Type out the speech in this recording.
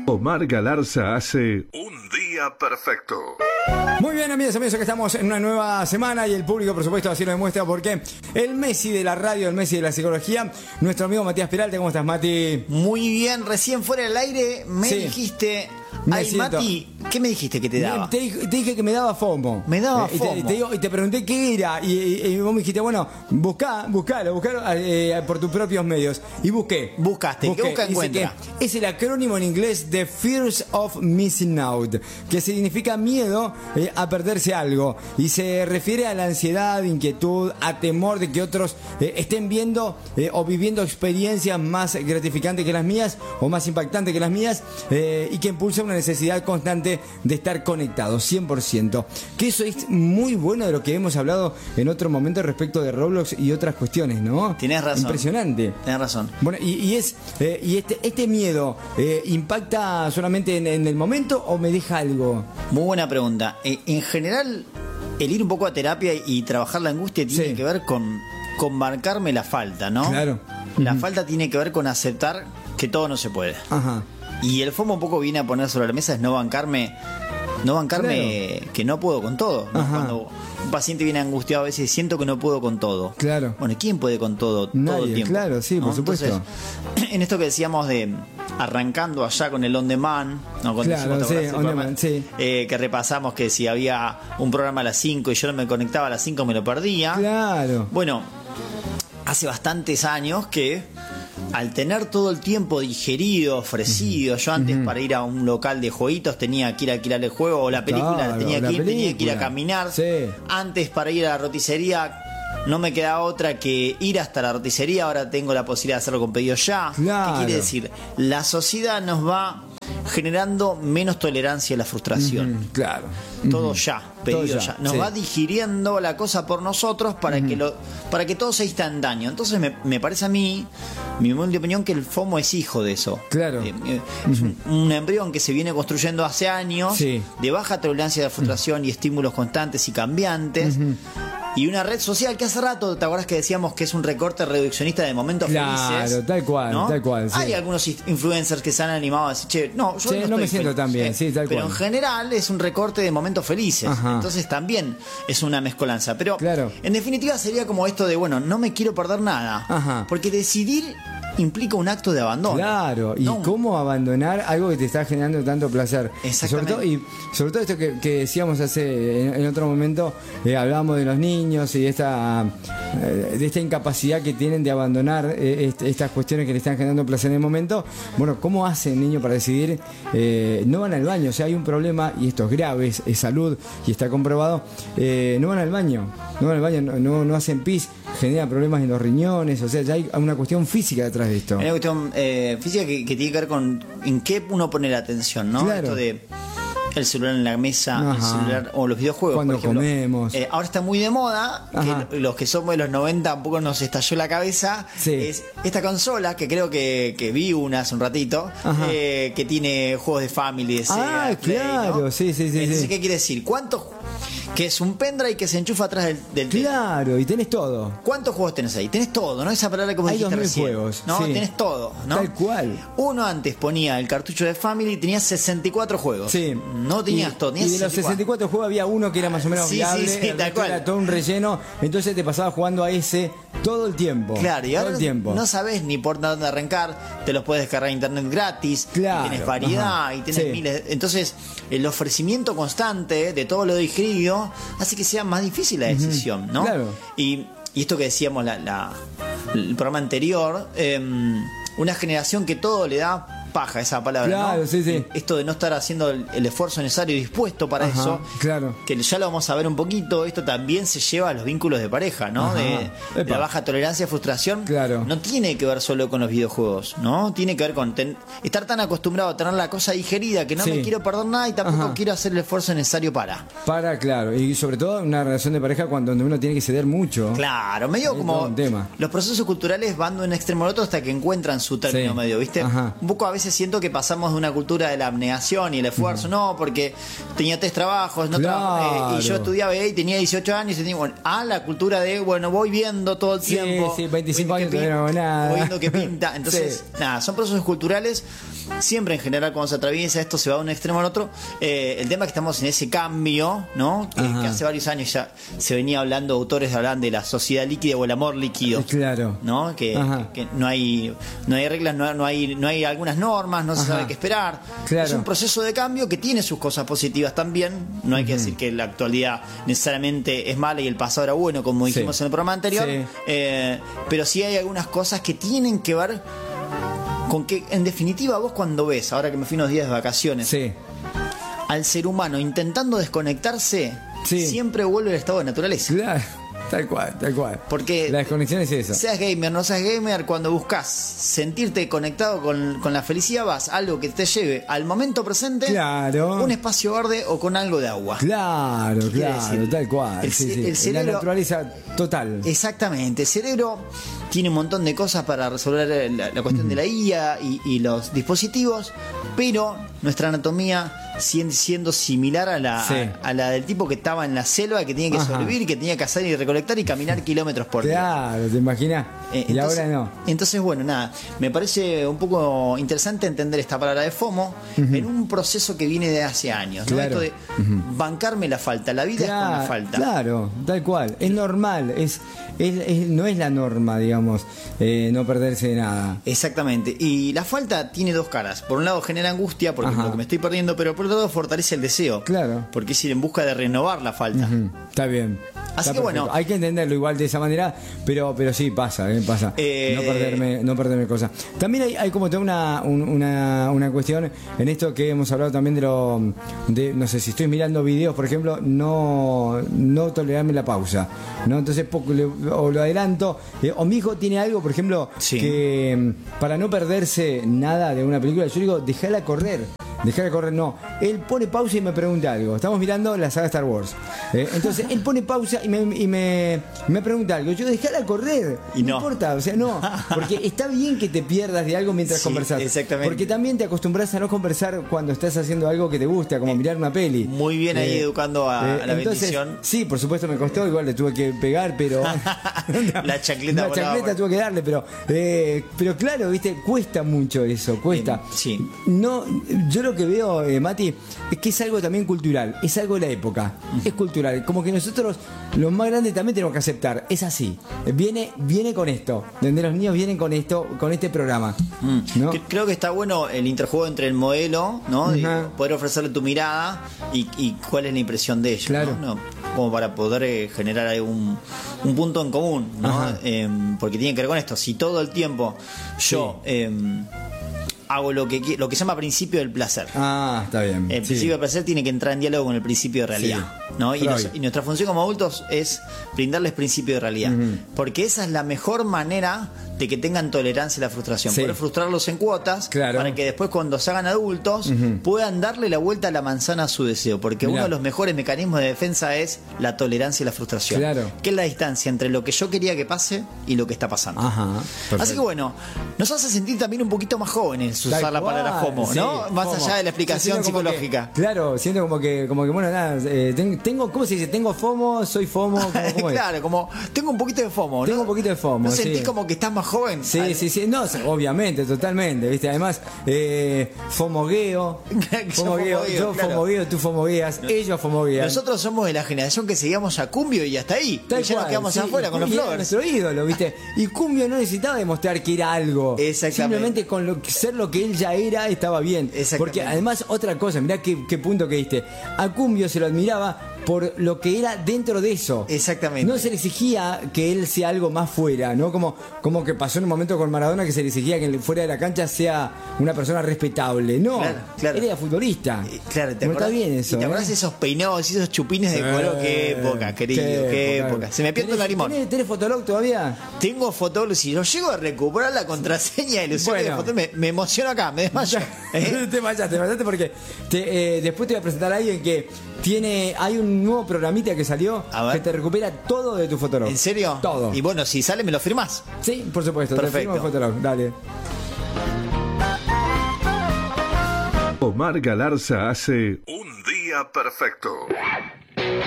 Omar Galarza hace Un Día Perfecto. Muy bien, amigos, que estamos en una nueva semana y el público, por supuesto, así lo demuestra porque el Messi de la radio, el Messi de la psicología, nuestro amigo Matías Peralta. ¿Cómo estás, Mati? Muy bien, recién fuera del aire me dijiste... Ay, Mati, ¿qué me dijiste que te daba? Te dije que me daba FOMO. Me daba FOMO. Y te pregunté qué era. Y vos me dijiste, bueno, buscalo por tus propios medios. Y busqué. Buscaste, ¿qué busca encuentra? Es el acrónimo en inglés de Fears of Missing Out, que significa miedo a perderse algo. Y se refiere a la ansiedad, inquietud, a temor de que otros estén viendo o viviendo experiencias más gratificantes que las mías o más impactantes que las mías, y que impulsa una necesidad constante de estar conectados 100%, que eso es muy bueno de lo que hemos hablado en otro momento respecto de Roblox y otras cuestiones, ¿no? Tienes razón. Impresionante. Tienes razón. Bueno, y este miedo ¿impacta solamente en el momento o me deja algo? Muy buena pregunta. En general, el ir un poco a terapia y trabajar la angustia tiene que ver con marcarme la falta, ¿no? Claro. La falta tiene que ver con aceptar que todo no se puede. Ajá. Y el FOMO un poco viene a poner sobre la mesa es no bancarme claro, que no puedo con todo, ¿no? Cuando un paciente viene angustiado a veces siento que no puedo con todo. Claro. Bueno, ¿quién puede con todo? Nadie, todo el tiempo? Claro, sí, ¿no? por supuesto. Entonces, en esto que decíamos de arrancando allá con el on demand, ¿no? Cuando claro, sí, on demand, sí. Que repasamos que si había un programa a las 5 y yo no me conectaba a las 5 me lo perdía. Claro. Bueno, hace bastantes años que al tener todo el tiempo digerido, ofrecido, yo antes para ir a un local de jueguitos tenía que ir a alquilar el juego o la película, claro, tenía que ir a caminar. Sí. Antes para ir a la roticería no me quedaba otra que ir hasta la roticería, ahora tengo la posibilidad de hacerlo con pedido ya. Claro. ¿Qué quiere decir? La sociedad nos va generando menos tolerancia a la frustración. Claro. Todo ya, pedido ya. Nos va digiriendo la cosa por nosotros para que todo sea instantáneo. Entonces me parece a mí, mi humilde opinión, que el FOMO es hijo de eso. Claro. Es un embrión que se viene construyendo hace años, de baja tolerancia a la frustración y estímulos constantes y cambiantes. Y una red social que hace rato, ¿te acuerdas que decíamos que es un recorte reduccionista de momentos felices? Claro, tal cual, ¿no? Tal cual. Sí. Hay algunos influencers que se han animado a decir, che, no, yo no me estoy siento tan bien, sí, tal cual. Pero en general es un recorte de momentos felices. Entonces también es una mezcolanza. Pero en definitiva sería como esto de, bueno, no me quiero perder nada. Porque decidir implica un acto de abandono. Claro, y cómo abandonar algo que te está generando tanto placer. Exactamente. Sobre todo esto que decíamos en otro momento, hablábamos de los niños y de esta incapacidad que tienen de abandonar estas cuestiones que le están generando placer en el momento. Bueno, ¿cómo hace el niño para decidir? No van al baño, o sea, hay un problema, y esto es grave, es salud, y está comprobado. No van al baño, no hacen pis, genera problemas en los riñones, o sea, ya hay una cuestión física detrás de esto. Hay una cuestión física que tiene que ver con en qué uno pone la atención, ¿no? Claro. Esto de el celular en la mesa, el celular o los videojuegos, cuando por ejemplo. Comemos. Ahora está muy de moda, que los que somos de los 90 un poco nos estalló la cabeza. Es esta consola que creo que vi hace un ratito, que tiene juegos de Family, de Sega, Play, claro, ¿no? sí. Entonces, ¿qué quiere decir? Que es un pendrive que se enchufa atrás del Claro, y tenés todo. ¿Cuántos juegos tenés ahí? Tenés todo, ¿no? Esa palabra como hay dijiste 2000 recién. juegos. No, tenés todo, ¿no? Tal cual. Uno antes ponía el cartucho de Family y tenía 64 juegos. Sí. No tenías todo, tenías y de los 64 juegos había uno que era más o menos viable, tal cual. Era todo un relleno, entonces te pasabas jugando a ese todo el tiempo. Claro, y ahora todo el tiempo. No sabés ni por dónde arrancar, te los puedes descargar en internet gratis, claro, y tenés variedad, y tenés miles. Entonces, el ofrecimiento constante de todo lo digerido hace que sea más difícil la decisión, ¿no? Claro. Y esto que decíamos el programa anterior, una generación que todo le da paja, esa palabra, claro, ¿no? Sí. Esto de no estar haciendo el esfuerzo necesario y dispuesto para eso, claro. Que ya lo vamos a ver un poquito. Esto también se lleva a los vínculos de pareja, ¿no? De la baja tolerancia a frustración. Claro. No tiene que ver solo con los videojuegos, ¿no? Tiene que ver con estar tan acostumbrado a tener la cosa digerida que no me quiero perder nada y tampoco quiero hacer el esfuerzo necesario para, claro. Y sobre todo una relación de pareja cuando uno tiene que ceder mucho. Claro, medio como los procesos culturales van de un extremo al otro hasta que encuentran su término medio, ¿viste? Un poco a veces siento que pasamos de una cultura de la abnegación y el esfuerzo, no, porque tenía 3 trabajos, no y yo estudiaba y tenía 18 años, y a la cultura de, bueno, voy viendo todo el tiempo. 25 años no hago nada. Voy viendo que pinta. Entonces, nada, son procesos culturales siempre en general cuando se atraviesa esto se va de un extremo al otro. El tema es que estamos en ese cambio, ¿no? Que hace varios años ya se venía hablando, autores hablan de la sociedad líquida o el amor líquido. Claro. ¿No? Que no hay reglas, no hay algunas normas, no se sabe qué esperar. Claro. Es un proceso de cambio que tiene sus cosas positivas también. No hay que decir que la actualidad necesariamente es mala y el pasado era bueno, como dijimos en el programa anterior. Pero sí hay algunas cosas que tienen que ver con que, en definitiva, vos cuando ves, ahora que me fui unos días de vacaciones, al ser humano intentando desconectarse, siempre vuelve al estado de naturaleza. Claro. Tal cual. Porque la desconexión es eso. Seas gamer, no seas gamer, cuando buscas sentirte conectado con la felicidad, vas a algo que te lleve al momento presente, un espacio verde o con algo de agua. Claro, tal cual. El cerebro, la naturaleza total. Exactamente. El cerebro tiene un montón de cosas para resolver la cuestión de la IA y los dispositivos, pero nuestra anatomía sigue siendo similar a la del tipo que estaba en la selva, que tenía que sobrevivir, que tenía que hacer y recolectar y caminar kilómetros por día. Claro, ¿te imaginas? Y ahora no. Entonces, bueno, nada, me parece un poco interesante entender esta palabra de FOMO en un proceso que viene de hace años, ¿no? Esto de bancarme la falta, la vida es con la falta. Claro, tal cual, es normal, no es la norma, digamos, no perderse de nada. Exactamente, y la falta tiene dos caras. Por un lado genera angustia porque es lo que me estoy perdiendo, pero por otro lado fortalece el deseo. Claro. Porque es ir en busca de renovar la falta. Está bien. Así que bueno, hay que entenderlo igual de esa manera, pero sí pasa. No perderme cosas. También hay como toda una cuestión en esto que hemos hablado también de no sé, si estoy mirando videos, por ejemplo, no tolerarme la pausa, ¿no? Entonces o lo adelanto, o mi hijo tiene algo, por ejemplo, que para no perderse nada de una película, yo digo, déjala correr, no. Él pone pausa y me pregunta algo. Estamos mirando la saga Star Wars. Entonces él pone pausa y me pregunta algo. Yo déjala correr. Y no importa, o sea, no. Porque está bien que te pierdas de algo mientras conversás. Exactamente. Porque también te acostumbras a no conversar cuando estás haciendo algo que te gusta, como mirar una peli. Muy bien ahí educando a la bendición. Sí, por supuesto me costó, igual le tuve que pegar, pero la chacleta tuve que darle, pero claro, viste, cuesta mucho eso, cuesta. No, yo lo que veo, Mati, es que es algo también cultural, es algo de la época, es cultural, como que nosotros, los más grandes, también tenemos que aceptar, es así, viene con esto, donde los niños vienen con esto, con este programa, ¿no? Creo que está bueno el interjuego entre el modelo, ¿no? Poder ofrecerle tu mirada y cuál es la impresión de ellos, claro. ¿no? Como para poder generar un punto en común, ¿no? Porque tiene que ver con esto, si todo el tiempo yo hago lo que se llama principio del placer. Está bien. El principio del placer tiene que entrar en diálogo con el principio de realidad, ¿no? Y nuestra función como adultos es brindarles principio de realidad, porque esa es la mejor manera de que tengan tolerancia a la frustración, poder frustrarlos en cuotas, para que después cuando se hagan adultos puedan darle la vuelta a la manzana a su deseo, porque uno de los mejores mecanismos de defensa es la tolerancia a la frustración, que es la distancia entre lo que yo quería que pase y lo que está pasando. Así que bueno, nos hace sentir también un poquito más jóvenes usar la palabra FOMO, ¿no? Más allá de la explicación psicológica. Siento como que bueno, nada, tengo, ¿cómo se dice? Tengo FOMO, soy FOMO, ¿cómo claro, como tengo un poquito de FOMO, ¿no? Tengo un poquito de FOMO, ¿No sentís como que estás más joven? Sí, no, obviamente, totalmente, ¿viste? Además, fomogueo, yo fomogueo, tú fomogueas, ellos fomoguean. Nosotros somos de la generación que seguíamos a Cumbio y hasta ahí. Y ya nos quedamos afuera con los Flowers. Nuestro ídolo, ¿viste? Y Cumbio no necesitaba demostrar que era algo. Simplemente con ser lo que él ya era, estaba bien. Porque además, otra cosa, mirá qué punto que diste. A Cumbio se lo admiraba por lo que era dentro de eso. Exactamente. No se le exigía que él sea algo más fuera, ¿no? Como que pasó en un momento con Maradona, que se le exigía que fuera de la cancha sea una persona respetable. No, claro. Era futbolista. Claro, ¿te acordás? Está bien eso. ¿Y te acordás de esos peinados y esos chupines de color? Qué época, querido, qué época. Se me pierde el larimón. ¿Tenés Fotolog todavía? Tengo Fotolog. Si yo llego a recuperar la contraseña de Luciano de Fotolog, me emociono acá, me desmayo. Te desmayaste porque después te voy a presentar a alguien que hay un nuevo programita que salió que te recupera todo de tu Fotolog. ¿En serio? Todo. Y bueno, si sale, ¿me lo firmás? Sí, por supuesto. Perfecto. Te firmo el Fotolog, dale. Omar Galarza hace Un Día Perfecto.